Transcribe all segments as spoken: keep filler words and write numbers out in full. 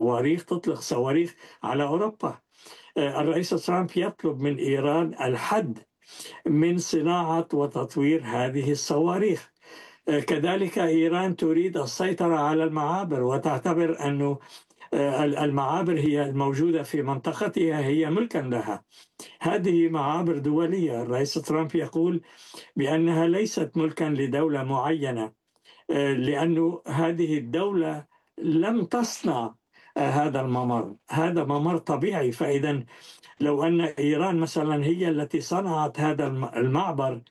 صواريخ تطلق صواريخ على أوروبا. الرئيس ترامب يطلب من إيران الحد من صناعة وتطوير هذه الصواريخ. كذلك إيران تريد السيطرة على المعابر، وتعتبر أن المعابر هي الموجودة في منطقتها هي ملكا لها. هذه معابر دولية. الرئيس ترامب يقول بأنها ليست ملكا لدولة معينة، لأن هذه الدولة لم تصنع هذا الممر، هذا ممر طبيعي. فإذا لو أن إيران مثلا هي التي صنعت هذا المعبر،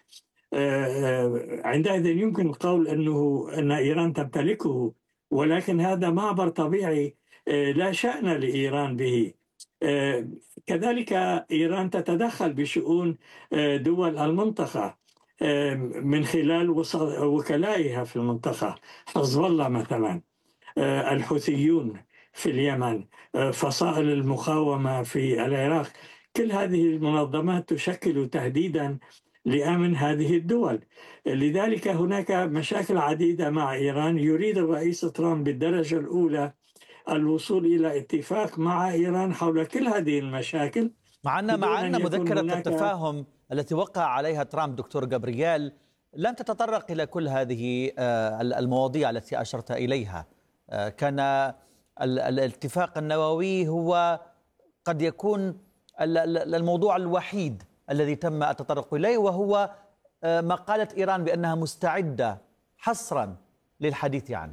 عندئذ يمكن القول أنه أن إيران تمتلكه، ولكن هذا معبر طبيعي لا شأن لإيران به. كذلك إيران تتدخل بشؤون دول المنطقة من خلال وكلائها في المنطقة، حزب الله مثلا، الحوثيون في اليمن، فصائل المقاومة في العراق. كل هذه المنظمات تشكل تهديدا لأمن هذه الدول. لذلك هناك مشاكل عديدة مع إيران. يريد الرئيس ترامب بالدرجة الأولى الوصول إلى اتفاق مع إيران حول كل هذه المشاكل. مع أن مع أن مذكرة التفاهم التي وقع عليها ترامب دكتور جابرييل لم تتطرق إلى كل هذه المواضيع التي أشرت إليها. كان الاتفاق النووي هو قد يكون الموضوع الوحيد الذي تم التطرق إليه، وهو ما قالت إيران بأنها مستعدة حصرا للحديث عنه.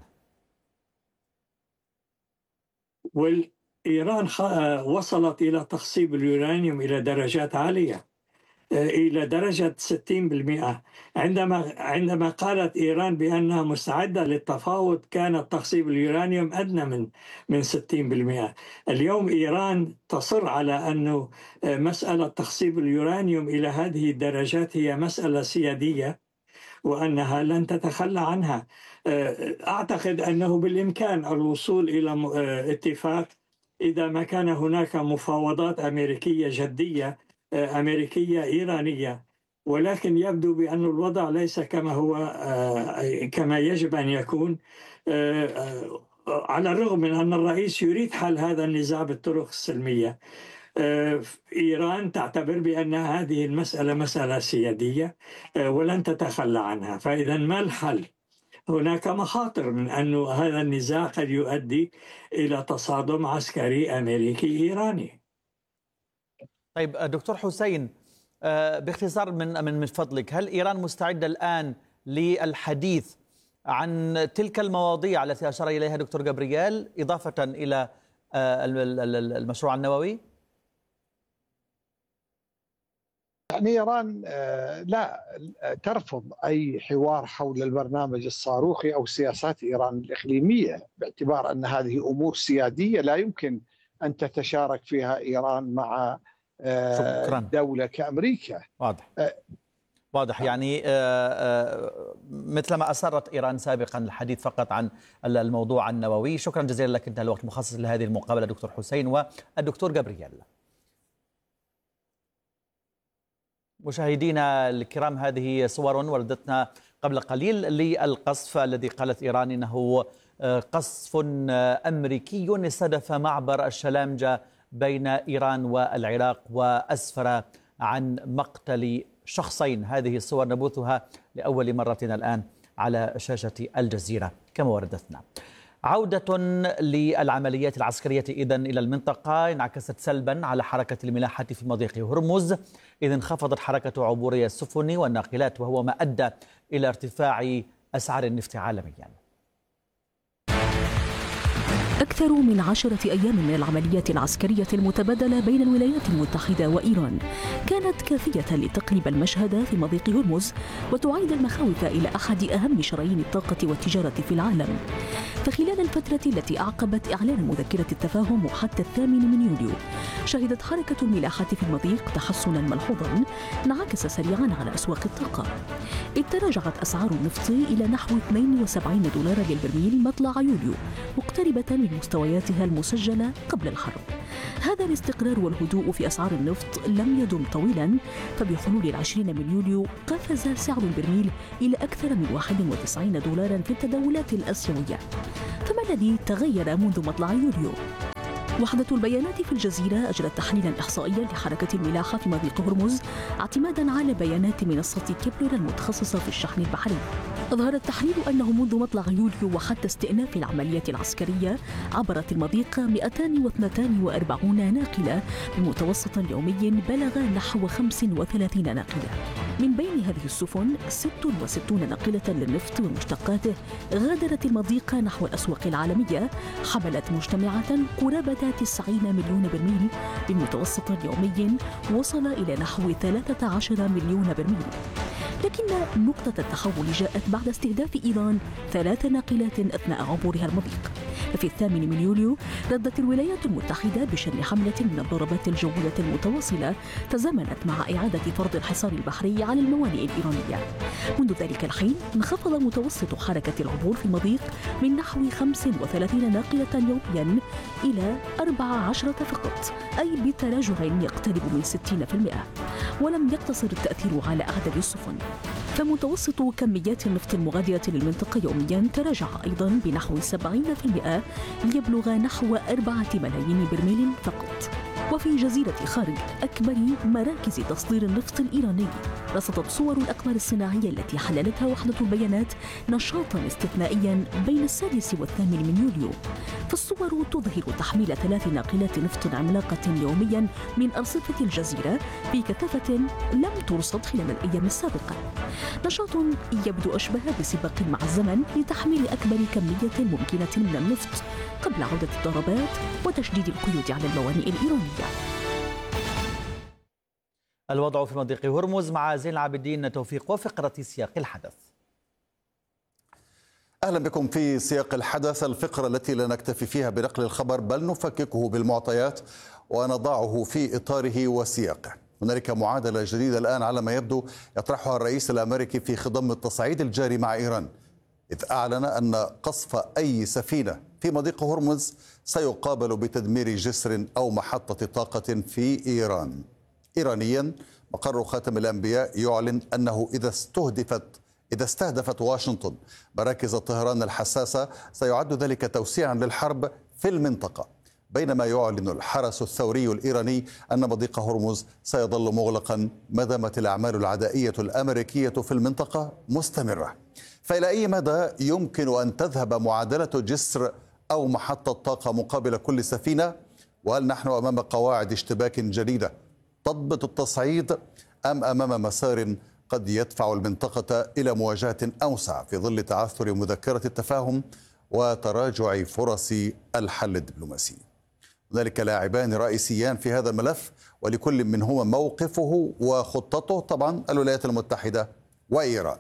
وإيران وصلت إلى تخصيب اليورانيوم إلى درجات عالية، إلى درجة ستين بالمئة. عندما عندما قالت إيران بأنها مستعدة للتفاوض كان تخصيب اليورانيوم أدنى من من ستين بالمئة. اليوم إيران تصر على أنه مسألة تخصيب اليورانيوم إلى هذه الدرجات هي مسألة سيادية، وأنها لن تتخلى عنها. أعتقد أنه بالإمكان الوصول إلى اتفاق إذا ما كان هناك مفاوضات أمريكية جدية، أمريكية إيرانية، ولكن يبدو بأن الوضع ليس كما هو كما يجب أن يكون، على الرغم من أن الرئيس يريد حل هذا النزاع بالطرق السلمية. إيران تعتبر بأن هذه المسألة مسألة سيادية ولن تتخلى عنها. فإذا ما الحل؟ هناك مخاطر من أن هذا النزاع قد يؤدي إلى تصادم عسكري أمريكي إيراني. طيب دكتور حسين، باختصار من من فضلك، هل إيران مستعدة الآن للحديث عن تلك المواضيع التي أشار إليها دكتور جابرييل إضافة إلى المشروع النووي؟ يعني إيران لا ترفض أي حوار حول البرنامج الصاروخي أو سياسات إيران الإقليمية، باعتبار أن هذه أمور سيادية لا يمكن أن تتشارك فيها إيران مع شكرا. دولة كأمريكا. واضح واضح يعني مثل ما أصرت إيران سابقا الحديث فقط عن الموضوع النووي. شكرا جزيلا لك، انتهى الوقت المخصص لهذه المقابلة دكتور حسين والدكتور جابرييل. مشاهدينا الكرام، هذه صور وردتنا قبل قليل للقصف الذي قالت إيران إنه قصف أمريكي استهدف معبر الشلامجة بين إيران والعراق وأسفر عن مقتل شخصين. هذه الصور نبثها لأول مرة الآن على شاشة الجزيرة كما وردتنا. عودة للعمليات العسكرية إذن إلى المنطقة انعكست سلبا على حركة الملاحة في مضيق هرمز، إذ انخفضت حركة عبور السفن والناقلات، وهو ما أدى إلى ارتفاع أسعار النفط عالميا. أكثر من عشرة أيام من العمليات العسكرية المتبادلة بين الولايات المتحدة وإيران كانت كافية لتقلب المشهد في مضيق هرمز وتعيد المخاوف إلى أحد أهم شرايين الطاقة والتجارة في العالم. فخلال الفترة التي أعقبت إعلان مذكرة التفاهم حتى الثامن من يوليو، شهدت حركة الملاحة في المضيق تحسنا ملحوظا انعكس سريعا على أسواق الطاقة، إذ تراجعت أسعار النفط إلى نحو اثنين وسبعين دولارا للبرميل مطلع يوليو، مقتربة من مستوياتها المسجلة قبل الحرب. هذا الاستقرار والهدوء في أسعار النفط لم يدم طويلا، فبحلول العشرين من يوليو قفز سعر البرميل إلى أكثر من واحد وتسعين دولارا في التداولات الآسيوية. فما الذي تغير منذ مطلع يوليو؟ وحدة البيانات في الجزيرة أجرت تحليلا إحصائيا لحركة الملاحة في مضيق هرمز اعتمادا على بيانات منصة كيبلر المتخصصة في الشحن البحري. أظهر التحليل أنه منذ مطلع يوليو وحتى استئناف العملية العسكرية عبرت المضيق مئتين واثنين وأربعين ناقلة بمتوسط يومي بلغ نحو خمس وثلاثين ناقلة. من بين هذه السفن ستة وستين ناقلة للنفط ومشتقاته غادرت المضيق نحو الأسواق العالمية، حملت مجتمعة قرابة تسعين مليون برميل بمتوسط يومي وصل إلى نحو ثلاثة عشر مليون برميل. لكن نقطة التحول جاءت بعد استهداف إيران ثلاث ناقلات أثناء عبورها المضيق. في الثامن من يوليو ردت الولايات المتحدة بشن حملة من الضربات الجوية المتواصلة تزامنت مع إعادة فرض الحصار البحري على الموانئ الإيرانية. منذ ذلك الحين انخفض متوسط حركة العبور في المضيق من نحو خمس وثلاثين ناقلة يوميا إلى أربع عشرة فقط، أي بتراجع يقترب من ستين بالمئة. ولم يقتصر التأثير على أعداد السفن، فمتوسط كميات النفط المغادرة للمنطقة يوميا تراجع أيضا بنحو سبعين بالمئة ليبلغ نحو أربعة ملايين برميل فقط. وفي جزيرة خارج أكبر مراكز تصدير النفط الإيراني رصدت صور الأقمار الصناعية التي حللتها وحدة البيانات نشاطا استثنائيا بين السادس والثامن من يوليو. فالصور تظهر تحميل ثلاث ناقلات نفط عملاقة يوميا من أرصفة الجزيرة بكثافة لم ترصد خلال الأيام السابقة. نشاط يبدو أشبه بسباق مع الزمن لتحميل أكبر كمية ممكنة من النفط قبل عودة الضربات وتشديد القيود على الموانئ الإيرانية. الوضع في مضيق هرمز مع زين العابدين توفيق وفقرة سياق الحدث. أهلا بكم في سياق الحدث، الفقرة التي لا نكتفي فيها بنقل الخبر بل نفككه بالمعطيات ونضعه في إطاره وسياقه. هنالك معادلة جديدة الآن على ما يبدو يطرحها الرئيس الأمريكي في خضم التصعيد الجاري مع إيران، إذ أعلن أن قصف أي سفينة في مضيق هرمز سيقابل بتدمير جسر أو محطة طاقة في إيران. إيرانيا مقر خاتم الأنبياء يعلن أنه إذا استهدفت إذا استهدفت واشنطن مراكز طهران الحساسة سيعد ذلك توسيعا للحرب في المنطقة، بينما يعلن الحرس الثوري الإيراني أن مضيق هرمز سيظل مغلقا ما دامت الأعمال العدائية الأمريكية في المنطقة مستمرة. فإلى أي مدى يمكن أن تذهب معادلة جسر أو محطة طاقة مقابل كل سفينة؟ وهل نحن أمام قواعد اشتباك جديدة تضبط التصعيد أم أمام مسار قد يدفع المنطقة إلى مواجهة أوسع في ظل تعثر مذكرة التفاهم وتراجع فرص الحل الدبلوماسي؟ هنالك لاعبان رئيسيان في هذا الملف ولكل منهما موقفه وخطته، طبعا الولايات المتحدة وإيران.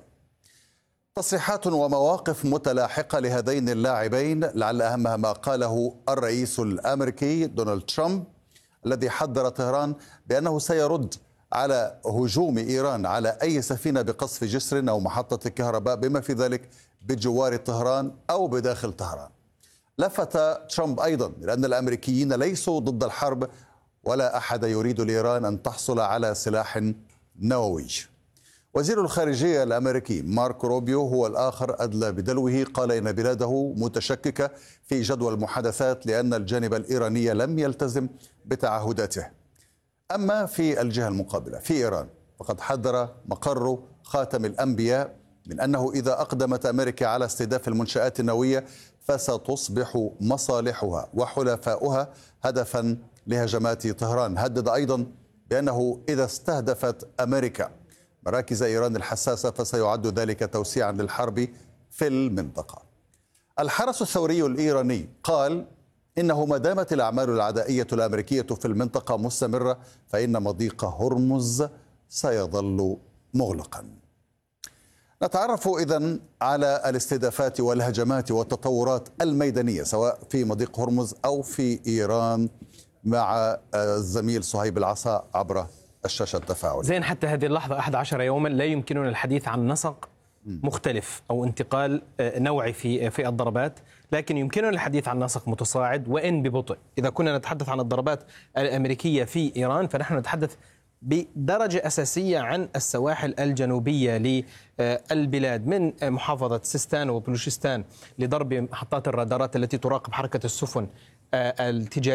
تصريحات ومواقف متلاحقة لهذين اللاعبين، لعل أهمها ما قاله الرئيس الأمريكي دونالد ترامب الذي حذر طهران بأنه سيرد على هجوم إيران على أي سفينة بقصف جسر أو محطة كهرباء بما في ذلك بجوار طهران أو بداخل طهران. لفت ترامب أيضا لأن الأمريكيين ليسوا ضد الحرب ولا أحد يريد لإيران أن تحصل على سلاح نووي. وزير الخارجية الأمريكي ماركو روبيو هو الآخر أدلى بدلوه، قال إن بلاده متشككة في جدوى المحادثات لأن الجانب الإيراني لم يلتزم بتعهداته. أما في الجهة المقابلة في إيران فقد حذر مقر خاتم الأنبياء من أنه إذا أقدمت أمريكا على استهداف المنشآت النووية فستصبح مصالحها وحلفاؤها هدفا لهجمات طهران. هدد أيضا بأنه إذا استهدفت أمريكا مراكز إيران الحساسة فسيعد ذلك توسيعا للحرب في المنطقة. الحرس الثوري الإيراني قال إنه ما دامت الأعمال العدائية الأمريكية في المنطقة مستمرة فإن مضيق هرمز سيظل مغلقا. نتعرف إذن على الاستهدافات والهجمات والتطورات الميدانية سواء في مضيق هرمز أو في إيران مع الزميل صهيب العصا عبر الشاشة التفاعل. زين، حتى هذه اللحظة أحد عشر يوما لا يمكننا الحديث عن نسق مختلف أو انتقال نوعي في في الضربات، لكن يمكننا الحديث عن نسق متصاعد وإن ببطء. إذا كنا نتحدث عن الضربات الأمريكية في إيران فنحن نتحدث بدرجة أساسية عن السواحل الجنوبية للبلاد من محافظة سيستان وبلوشستان لضرب محطات الرادارات التي تراقب حركة السفن التجارية